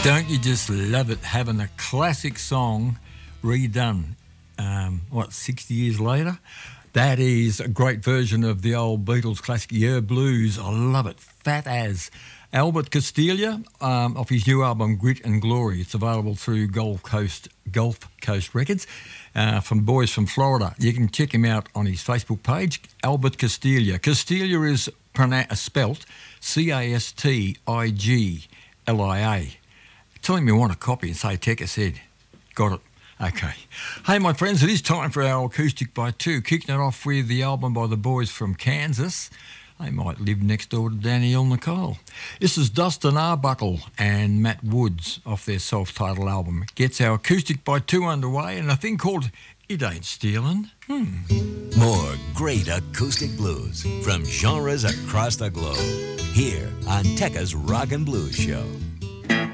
Don't you just love it having a classic song redone, 60 years later? That is a great version of the old Beatles classic Yeah Blues. I love it. Fat as. Albert Castiglia off his new album Grit and Glory. It's available through Gulf Coast Records from boys from Florida. You can check him out on his Facebook page, Albert Castiglia. Castiglia is spelt Castiglia. Tell him you want a copy and say Tekka said. Got it. Okay. Hey, my friends, it is time for our Acoustic by Two. Kicking it off with the album by the boys from Kansas. They might live next door to Danielle Nicole. This is Dustin Arbuckle and Matt Woods off their self-titled album. It gets our Acoustic by Two underway and a thing called It Ain't Stealing. More great acoustic blues from genres across the globe. Here on Tekka's Rock and Blues Show.